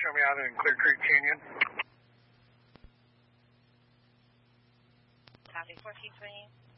show me out in Clear Creek Canyon. Copy 1420.